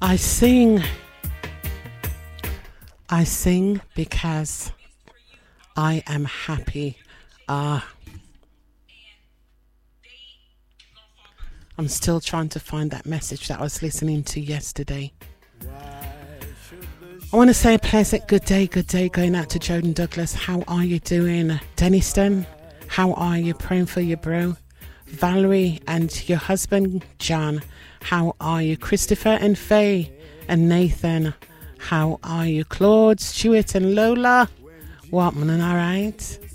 I sing because I am happy. I'm still trying to find that message that I was listening to yesterday. I want to say a pleasant good day going out to Jordan Douglas. How are you doing? Denniston, how are you? Praying for your bro. Valerie and your husband John, how are you? Christopher and Faye and Nathan, how are you? Claude, Stuart and Lola, what man, all right?